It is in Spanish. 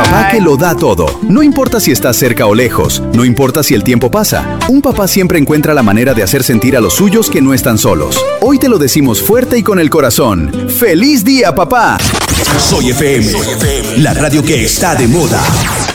papá que lo da todo. No importa si estás cerca o lejos, no importa si el tiempo pasa. Un papá siempre encuentra la manera de hacer sentir a los suyos que no están solos. Hoy te lo decimos fuerte y con el corazón. ¡Feliz día, papá! Soy FM, la radio que está de moda.